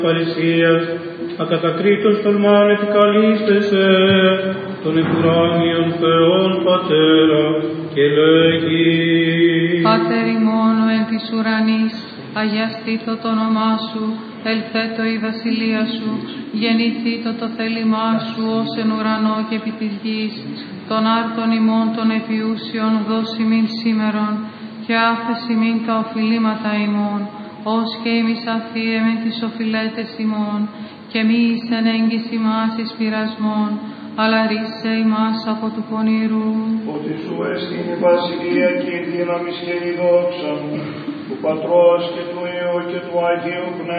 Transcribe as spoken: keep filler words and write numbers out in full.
Παρησίας, ακατακρίτως τολμάν επικαλείστεσαι τον επουράνιον Θεόν Πατέρα και λέγει: Πάτερ ημών ο εν της ουρανής, αγιαστήτω το όνομά σου, ελθέτω η βασιλεία σου, γεννηθήτω το θέλημά σου ως εν ουρανό και επί της γης, των άρτων ημών των επιούσιων δώσει μην σήμερον, και άφεση μην τα οφειλήματα ημών, ως και ημείς αθήε με τις οφειλέτες ημών, και μη εις εν έγκυς ημάς εις πειρασμόν, αλλά ρίσε ημάς από του πονηρού. Ότι σου έστειν η βασιλεία και η δύναμις και η δόξα, του Πατρός και του Υιού και του Αγίου Πνεύματος.